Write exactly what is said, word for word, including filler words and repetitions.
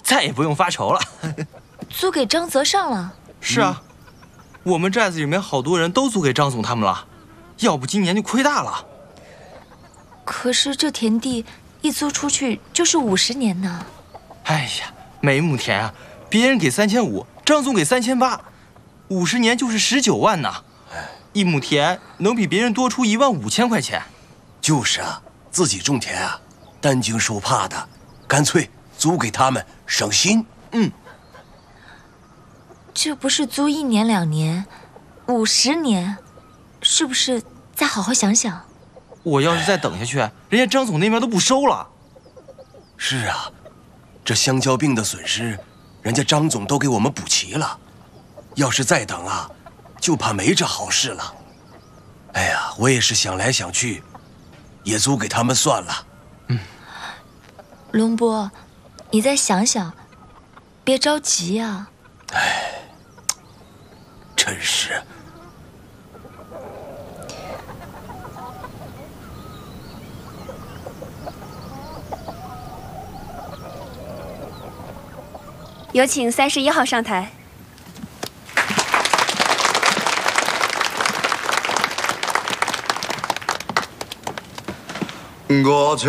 再也不用发愁了。 租给张泽上了？ 是啊，我们寨子里面好多人都租给张总他们了，要不今年就亏大了。 可是这田地一租出去就是五十年呢。 哎呀，每亩田啊，别人给三千五，张总给三千八，五十年就是十九万呢。一亩田能比别人多出一万五千块钱。 就是啊，自己种田啊，担惊受怕的，干脆租给他们省心。嗯， 这不是租一年两年，五十年，是不是再好好想想？ 我要是再等下去，人家张总那边都不收了。 是啊，这香蕉病的损失，人家张总都给我们补齐了。要是再等啊，就怕没这好事了。哎呀，我也是想来想去，也租给他们算了。 嗯， 龙波，你再想想，别着急呀。 哎，真是。 有请三十一号上台。 我